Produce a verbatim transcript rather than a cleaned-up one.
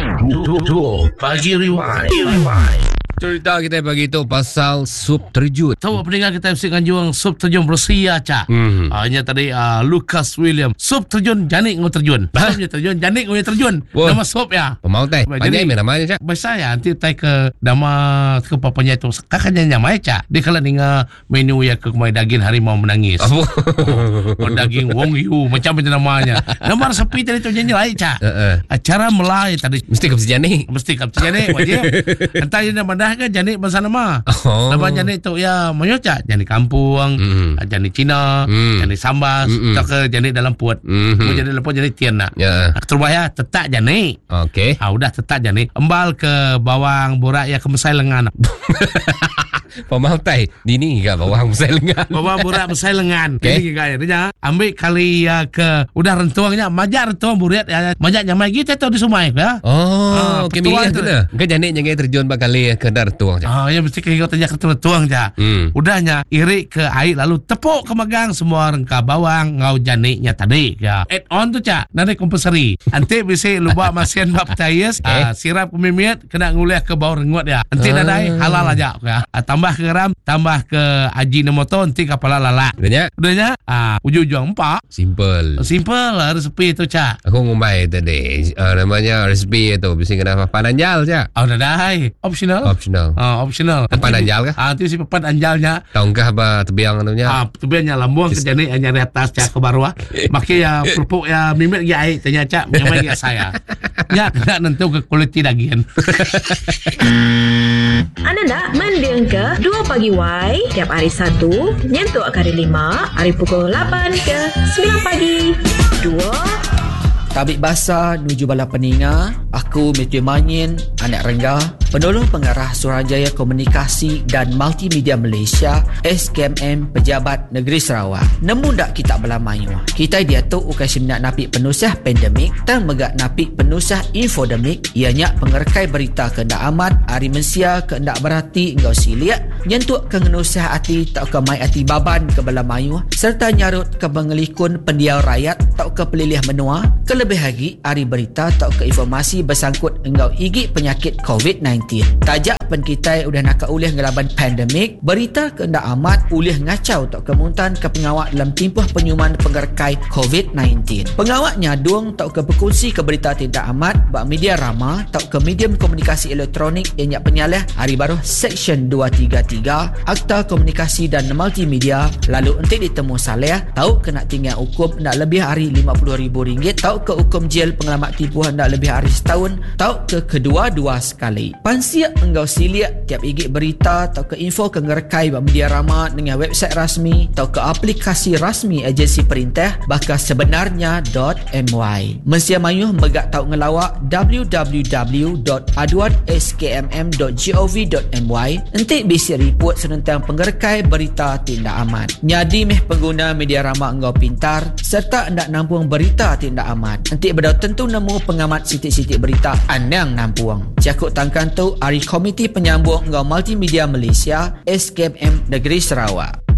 Duo Pagi Rewind. Cerita kita pagi tu pasal sup terjun. Tahu pendengar kita mesti kanjuang sup terjun Rusia cak. Hmm. Hanya tadi uh, Lucas William. Sup terjun janik ngau terjun. Supnya terjun janik ngau terjun. Wah. Nama sup ya. Pemau teh. Panjang mana namanya cak? Biasa ya nanti tai ke nama ke papanya itu kakaknya nyamai cak. Dia kalau ninga menu ya ke kumai daging harimau menangis. Apa? Oh, daging wong yu macam itu namanya. Nama sepi tadi tu nyanyi lain cak. Uh-uh. Acara Melai tadi Mesti kau janik. mesti kapten janik wajib. Entah ini nama dah kan janik bahasa nama. Oh. Nama janik tu ya menyoca janik kampung, Mm. janik Cina, Mm. janik sambas, Mm-mm. atau ke janik dalam puat. Mhm. Mau janik dalam puat janik tian nak. Ya. Terubah ya tetak janik. Okey. Ah udah tetak janik. Embal ke bawang borak ya ke mesai lengan. Pemau teh. Dini ke bawang besar lengan. Bawang borak mesai lengan. Okay. Ini gaya dia. Ambil kali ya ke udah rentuangnya, majak rentuang burit ya. Majak nyamai kita tu di Sumai ya. Oh, Ah, okey petuang milih tu tu. dah. Kau janik jangan terjun bakal ke dar tuang cak. Ah, ya mesti kau tanya ke tuang ja. Hmm. Udahnya irik ke air lalu tepuk ke magang semua rengka bawang ngau janiknya tadi ya. Add on tu cak. Nanti kompensari. Nanti bisa lupa masian bab tayes. Okay. Ah, sirap kumimit kena ngulih ke bawang rengut ya. Nanti Ah. nadai halal aja ya. Ah, tambah ke garam, tambah ke ajinomoto nanti kapala lala. Udahnya Udahnya ah ujung-ujung empat. simple. Simple lah resepi tu cak. Aku ngumbai tadi uh, namanya resipi itu bisa kena papan anjal cak. Oh nadai. Optional. Optional. Ah, optional. Papan anjal kah? Ah, nanti si papan anjalnya. Tahukah apa tebiang anunya? Ah, tu biarnya lambung ke janik hanya di atas cak ke bawah. Maka ya pupuk ya mimit ya air tanya cak nyamai ya saya. Ya kena nentu ke kualiti daging. Anda nak mendengar ke Dua Pagi Y tiap hari Sabtu nyentuh hari lima, hari pukul lapan ke sembilan pagi. Dua Tabik Basah nuju bala peninga. Aku Matthew Manyin, anak renggah, penolong pengarah Suruhanjaya Komunikasi dan Multimedia Malaysia, S K M M Pejabat Negeri Sarawak. Namun dak kita berlamayu. Kita dia tu ukai simnak napik penusah pandemik dan megak napik penusah infodemik. Ianya pengerkai berita kehendak amat, hari mensia kehendak berhati engkau siliak, nyentuk kengenusah hati tak ke mai hati baban ke belamayu, serta nyarut ke pengelikun pendial rakyat tak ke pelilih menua, ke lebih lagi hari berita atau ke informasi bersangkut engkau igik penyakit covid sembilan belas. Tajak pen kita udah nak ulih ngelaban pandemik, berita kehendak amat ulih ngacau tak kemuntan ke pengawak dalam timpuh penyuman pengerkai covid sembilan belas. Pengawak nyadung tak ke berkongsi ke berita tidak amat bak media rama tak ke medium komunikasi elektronik yang nyak penyalih hari baru Seksyen dua tiga tiga Akta Komunikasi dan Multimedia, lalu entik ditemu saleh tahu kena tinggal hukum nak lebih hari lima puluh ribu ringgit, tahu ke hukum jel pengalamat tipu hendak lebih hari setahun, tahu ke kedua-dua sekali. Pansiak enggau siliak tiap igik berita atau ke info ke ngerkai bak media rama dengan website rasmi atau ke aplikasi rasmi agensi perintah bakal sebenarnya .my. Mensia mayuh megak tahu ngelawak w w w dot aduan s k m m dot gov dot my. Entik bisi report senentang pengerkai berita tindak amat. Nyadi meh pengguna media rama enggau pintar serta hendak nampung berita tindak amat. Nanti berdau tentu nemu pengamat sitik-sitik berita anang nampuang. Cakuk tangkan tu hari Komiti Penyambung Engkau Multimedia Malaysia S K M M Negeri Sarawak.